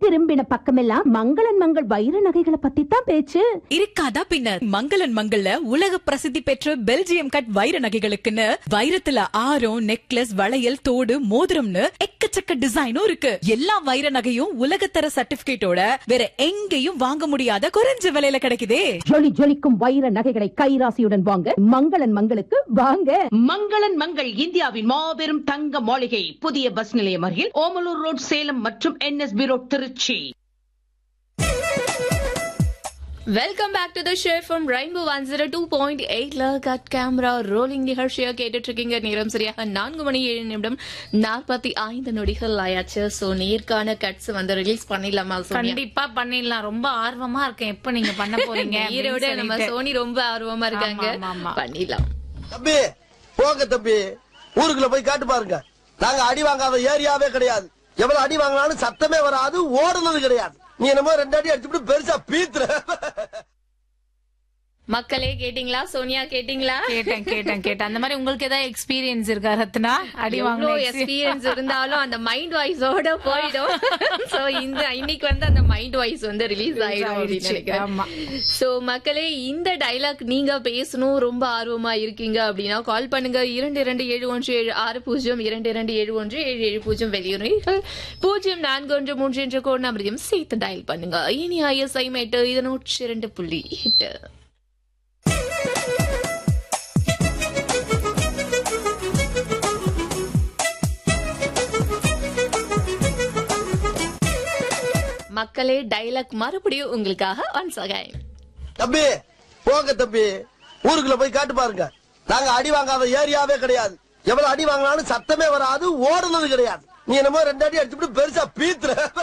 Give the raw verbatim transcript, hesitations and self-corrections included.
திரும்பின பக்கமெல்லாம் மங்களன் மங்கள் வைர நகைகளை பத்தி தான் பேச்சு. இருக்காதா பின்ன. மங்களன் மங்கள்ல உலக பிரசித்தி பெற்ற பெல்ஜியம் கட் வைர நகைகளுக்குன்னு வைரத்துல ஆரம், நெக்லஸ், வளையல், தோடு, மோதிரம்னு எக்கச்சக்க டிசைனும் இருக்கு. எல்லா வைர நகையும் உலகத்தர சர்டிபிகேட்டோட வேற எங்கேயும் வாங்க முடியாத குறைஞ்ச விலையில கிடைக்குதே. ஜொலி ஜொலிக்கும் வைர நகைகளை கைராசியுடன் வாங்க மங்களன் மங்களுக்கு வாங்க. மங்களன் மங்கள் இந்தியாவின் மாபெரும் தங்க மாளிகை, புதிய பஸ் நிலையம் அருகில் ஓமலூர் ரோட், சேலம் மற்றும் NSP road, Trichy. Welcome back to the show from rainbow one zero two point எயிட்ல கட் கேமரா ரோலிங் நிகழ்ச்சியா கேட்டுட்டு இருக்கீங்க. நேரம் சரியாக நான்கு மணி ஏழு நிமிடம் நாற்பத்தி ஐந்து நொடிகள் ஆயாச்சு. சோ நேர்கான கட்ஸ் வந்து ரிலீஸ் பண்ணிடலாமா? கண்டிப்பா பண்ணிடலாம். ரொம்ப ஆர்வமா இருக்கேன் எப்ப நீங்க பண்ண போறீங்க. ஈரோட நம்ம சோனி ரொம்ப ஆர்வமா இருக்காங்க. பண்ணிடலாம். தம்பி போங்க தம்பி, ஊருக்குள்ள போய் காட்டு பாருங்க. நாங்க அடி வாங்காத ஏரியாவே கிடையாது. எவ்வளவு அடி வாங்கினாலும் சத்தமே வராது, ஓடுனது கிடையாது. நீ என்னமோ ரெண்டு அடி அடிச்சுட்டு பெருசா பீத்துற. மக்களே கேட்டீங்களா? சோனியா கேட்டீங்களா? கேட்டேன் கேட்டேன் கேட்டேன். அந்த மாதிரி உங்களுக்கு ஏதாவது எக்ஸ்பீரியன்ஸ் இருக்கா ரத்னா? அடி வாங்க எக்ஸ்பீரியன்ஸ் இருந்தாலும் அந்த மைண்ட் வாய்ஸோட போயிடும். சோ இந்த இன்னைக்கு வந்து அந்த மைண்ட் வாய்ஸ் வந்து ரிலீஸ் ஆயிடும் அப்படின்னு நினைக்கிறேன். சோ மக்களே, இந்த டைலாக் நீங்க பேசணும், ரொம்ப ஆர்வமா இருக்கீங்க அப்படின்னா கால் பண்ணுங்க. இரண்டு இரண்டு ஏழு ஒன்று ஏழு ஆறு பூஜ்ஜியம் இரண்டு இரண்டு ஏழு ஒன்று ஏழு ஏழு பூஜ்ஜியம் வெளியுறீர்கள் பூஜ்ஜியம் நான்கு ஒன்று மூன்று என்ற கோட் நம்பரையும் சேர்த்து டயல் பண்ணுங்க. இனி ஐஎஸ்ஐ மேட்டு இது நூற்றி இரண்டு புள்ளி எட்டு. மக்களே, டைலாக் மறுபடியும் உங்களுக்காக ஒன்ஸ் அகைன். தம்பி போங்க தம்பி, ஊருக்குள்ள போய் காட்டு பாருங்க. நாங்க அடி வாங்காத ஏரியாவே கிடையாது. எவ்வளவு அடி வாங்கினாலும் சத்தமே வராது, ஓடுனது கிடையாது. நீ என்னமோ ரெண்டு அடி அடிச்சுட்டு பெருசா பீத்துற.